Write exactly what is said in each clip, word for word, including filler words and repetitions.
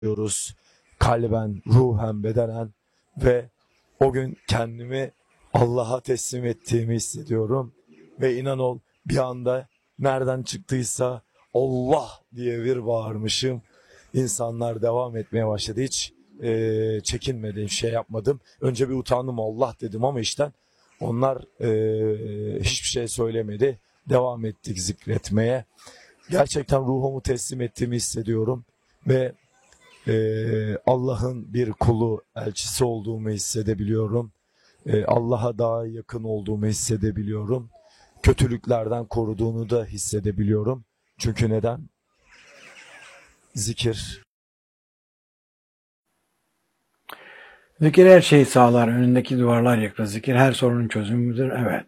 diyoruz. Kalben, ruhen, bedenen ve o gün kendimi Allah'a teslim ettiğimi hissediyorum. Ve inan ol bir anda nereden çıktıysa Allah diye bir bağırmışım. İnsanlar devam etmeye başladı. Hiç e, çekinmedim, şey yapmadım. Önce bir utandım, Allah dedim ama işten onlar e, hiçbir şey söylemedi. Devam ettik zikretmeye. Gerçekten ruhumu teslim ettiğimi hissediyorum ve e, Allah'ın bir kulu, elçisi olduğumu hissedebiliyorum. E, Allah'a daha yakın olduğumu hissedebiliyorum. Kötülüklerden koruduğunu da hissedebiliyorum. Çünkü neden? Zikir. Zikir her şeyi sağlar, önündeki duvarlar yıkar. Zikir her sorunun çözümüdür, evet.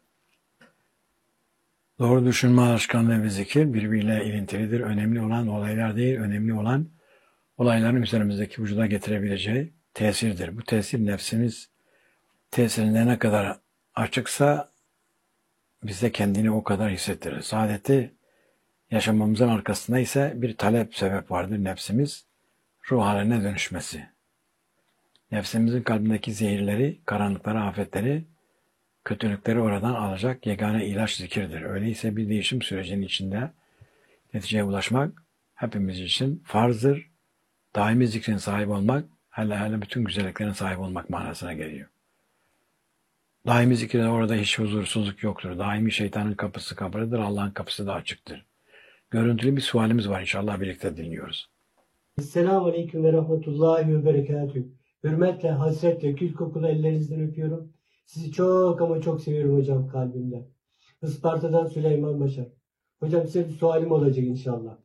Doğru düşünme alışkanlığı ve zikir birbiriyle ilintilidir. Önemli olan olaylar değil, önemli olan olayların üzerimizdeki vücuda getirebileceği tesirdir. Bu tesir nefsimiz tesirinde ne kadar açıksa bize kendini o kadar hissettirir. Saadeti yaşamamızın arkasında ise bir talep sebep vardır. Nefsimiz ruh haline dönüşmesi. Nefsimizin kalbindeki zehirleri, karanlıkları, afetleri, kötülükleri oradan alacak yegane ilaç zikirdir. Öyleyse bir değişim sürecinin içinde neticeye ulaşmak hepimiz için farzdır. Daimi zikrin sahibi olmak, hele hele bütün güzelliklerin sahibi olmak manasına geliyor. Daimi zikirde orada hiç huzursuzluk yoktur. Daimi şeytanın kapısı kapalıdır, Allah'ın kapısı da açıktır. Görüntülü bir sualimiz var, inşallah birlikte dinliyoruz. Esselamu Aleyküm ve Rahmetullahi ve Berekatühü. Hürmetle, hasretle, kül kokulu ellerinizden öpüyorum. Sizi çok ama çok seviyorum hocam kalbimden. Isparta'dan Süleyman Başar. Hocam size bir sualim olacak inşallah.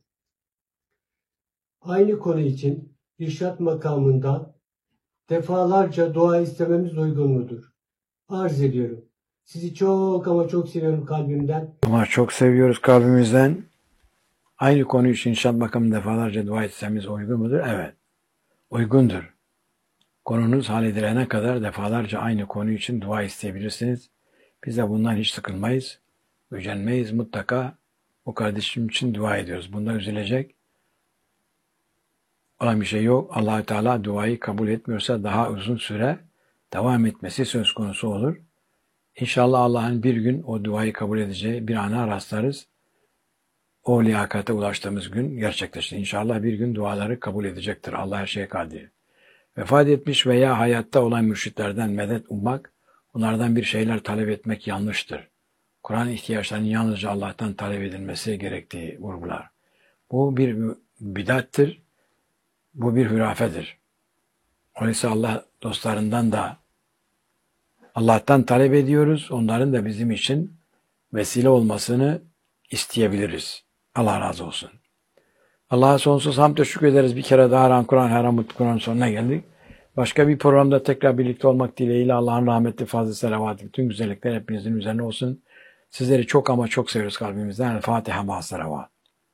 Aynı konu için irşat makamında defalarca dua istememiz uygun mudur? Arz ediyorum. Sizi çok ama çok seviyorum kalbimden. Ama çok seviyoruz kalbimizden. Aynı konu için irşat makamında defalarca dua etsemiz uygun mudur? Evet. Uygundur. Konunuz halledilene kadar defalarca aynı konu için dua isteyebilirsiniz. Biz de bundan hiç sıkılmayız, gücenmeyiz. Mutlaka o kardeşim için dua ediyoruz. Bunda üzülecek olan bir şey yok. Allah-u Teala duayı kabul etmiyorsa daha uzun süre devam etmesi söz konusu olur. İnşallah Allah'ın bir gün o duayı kabul edeceği bir ana rastlarız. O liyakate ulaştığımız gün gerçekleşir. İnşallah bir gün duaları kabul edecektir. Allah her şeye kadir. Vefat etmiş veya hayatta olan mürşitlerden medet ummak, onlardan bir şeyler talep etmek yanlıştır. Kur'an ihtiyaçlarının yalnızca Allah'tan talep edilmesi gerektiği vurgular. Bu bir bidattir, bu bir hürafedir. Oysa Allah dostlarından da Allah'tan talep ediyoruz, onların da bizim için vesile olmasını isteyebiliriz. Allah razı olsun. Allah'a sonsuz hamd ve şükür ederiz. Bir kere daha Haram Kur'an, Haram Kur'an sonuna geldik. Başka bir programda tekrar birlikte olmak dileğiyle Allah'ın rahmetli fazla selavatı, bütün güzellikler hepinizin üzerine olsun. Sizleri çok ama çok seviyoruz kalbimizden. El Fatiha ma selavat.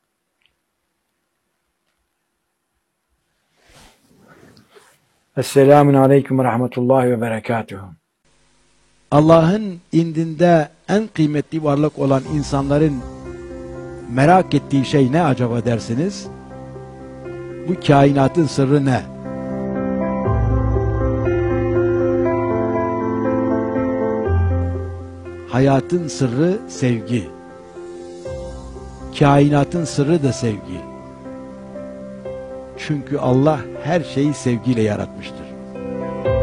Esselamun aleyküm ve rahmetullahi ve berekatuhu. Allah'ın indinde en kıymetli varlık olan insanların merak ettiği şey ne acaba dersiniz? Bu kainatın sırrı ne? Hayatın sırrı sevgi. Kainatın sırrı da sevgi. Çünkü Allah her şeyi sevgiyle yaratmıştır.